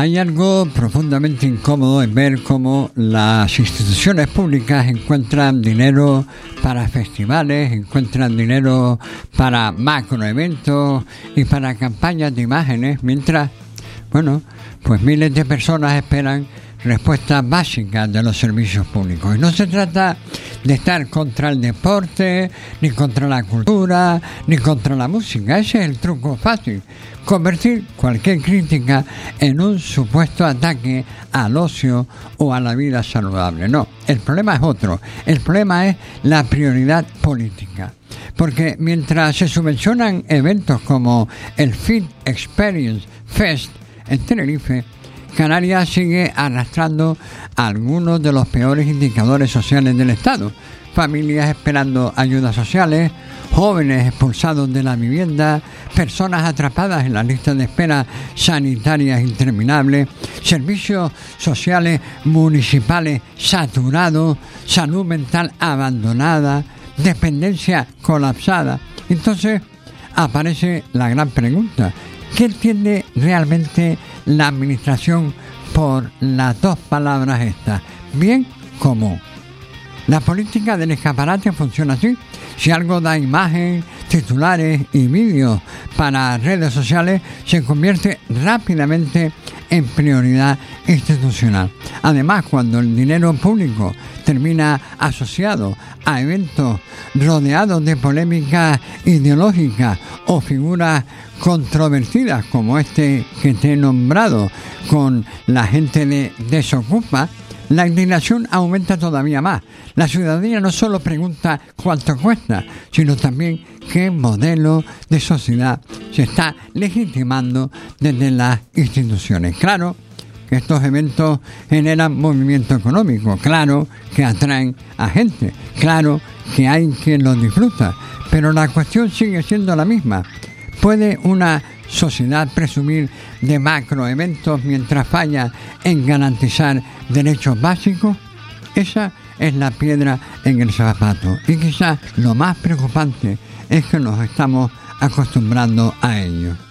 Hay algo profundamente incómodo en ver cómo las instituciones públicas encuentran dinero para festivales, encuentran dinero para macroeventos y para campañas de imágenes, mientras, pues miles de personas esperan respuestas básicas de los servicios públicos. Y no se trata de estar contra el deporte, ni contra la cultura, ni contra la música. Ese es el truco fácil: convertir cualquier crítica en un supuesto ataque al ocio o a la vida saludable. No, el problema es otro. El problema es la prioridad política. Porque mientras se subvencionan eventos como el Fit Experience Fest en Tenerife, Canarias sigue arrastrando algunos de los peores indicadores sociales del Estado. Familias esperando ayudas sociales, jóvenes expulsados de la vivienda, personas atrapadas en las listas de espera sanitarias interminables, servicios sociales municipales saturados, salud mental abandonada, dependencia colapsada. Entonces aparece la gran pregunta: ¿qué entiende realmente la administración por las dos palabras estas, bien común? La política del escaparate funciona así. Si algo da imagen, titulares y vídeos para redes sociales, se convierte rápidamente en prioridad institucional. Además, cuando el dinero público termina asociado a eventos rodeados de polémicas ideológicas o figuras controvertidas como este que te he nombrado con la gente de Desocupa, la indignación aumenta todavía más. La ciudadanía no solo pregunta cuánto cuesta, sino también qué modelo de sociedad se está legitimando desde las instituciones. Claro que estos eventos generan movimiento económico, claro que atraen a gente, claro que hay quien los disfruta, pero la cuestión sigue siendo la misma. ¿Puede una sociedad presumir de macroeventos mientras falla en garantizar derechos básicos? Esa es la piedra en el zapato, y quizás lo más preocupante es que nos estamos acostumbrando a ello.